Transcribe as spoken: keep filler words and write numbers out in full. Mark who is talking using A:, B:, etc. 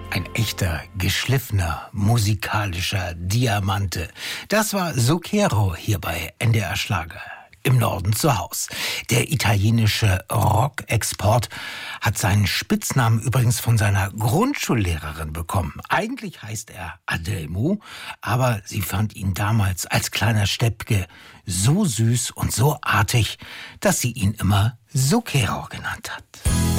A: Ein echter, geschliffener, musikalischer Diamante. Das war Zucchero hier bei N D R Schlager. Im Norden zu Haus. Der italienische Rock-Export hat seinen Spitznamen übrigens von seiner Grundschullehrerin bekommen. Eigentlich heißt er Adelmo, aber sie fand ihn damals als kleiner Steppke so süß und so artig, dass sie ihn immer Zucchero genannt hat.